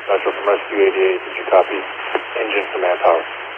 Metro from Rescue 88, did you copy? Engine for manpower.